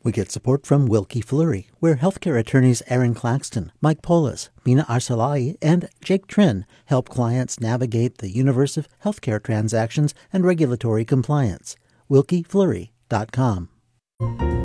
We get support from Wilkie Fleury, where healthcare attorneys Aaron Claxton, Mike Polis, Mina Arsalai, and Jake Trin help clients navigate the universe of healthcare transactions and regulatory compliance. WilkieFleury.com.